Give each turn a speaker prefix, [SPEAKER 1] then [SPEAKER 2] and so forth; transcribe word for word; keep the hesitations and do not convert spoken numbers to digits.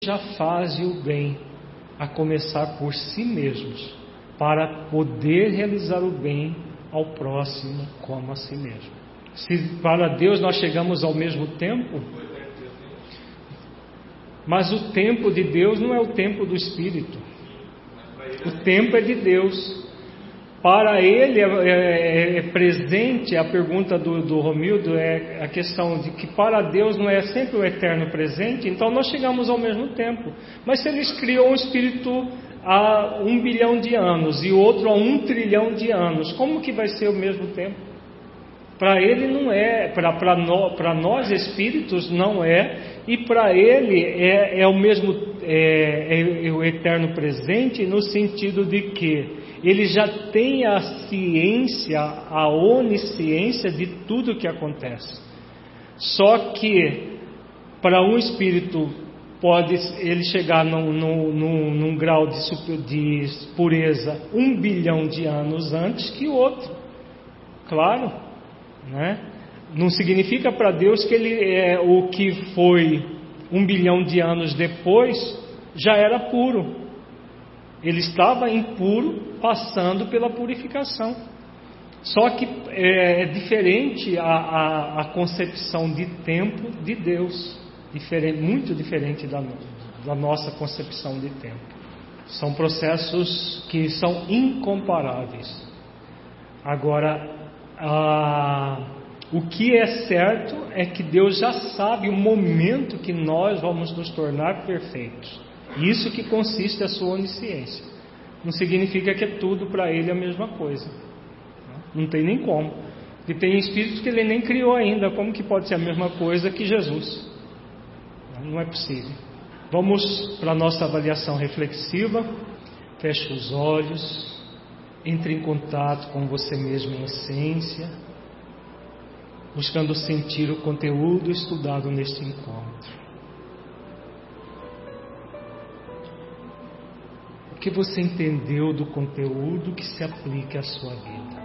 [SPEAKER 1] já fazem o bem, a começar por si mesmos, para poder realizar o bem ao próximo como a si mesmo. Se para Deus nós chegamos ao mesmo tempo, mas o tempo de Deus não é o tempo do Espírito. O tempo é de Deus. Para Ele é, é, é presente, a pergunta do, do Romildo é a questão de que para Deus não é sempre o eterno presente, então nós chegamos ao mesmo tempo. Mas se Ele criou um Espírito há um bilhão de anos e outro há um trilhão de anos, como que vai ser o mesmo tempo? Para Ele não é, para no, nós espíritos não é, e para Ele é, é o mesmo, é, é o eterno presente no sentido de que Ele já tem a ciência, a onisciência de tudo que acontece. Só que para um espírito pode ele chegar num, num, num, num grau de, de pureza um bilhão de anos antes que o outro. Claro, né? Não significa para Deus que ele é o que foi um bilhão de anos depois já era puro. Ele estava impuro, passando pela purificação. Só que é, é diferente a, a, a concepção de tempo de Deus, diferente, muito diferente da, da nossa concepção de tempo. São processos que são incomparáveis. Agora, a, o que é certo é que Deus já sabe o momento que nós vamos nos tornar perfeitos. Isso que consiste a sua onisciência. Não significa que é tudo para Ele a mesma coisa. Não tem nem como. Porque tem espíritos que Ele nem criou ainda. Como que pode ser a mesma coisa que Jesus? Não é possível. Vamos para a nossa avaliação reflexiva. Feche os olhos. Entre em contato com você mesmo em essência, buscando sentir o conteúdo estudado neste encontro. O que você entendeu do conteúdo que se aplique à sua vida?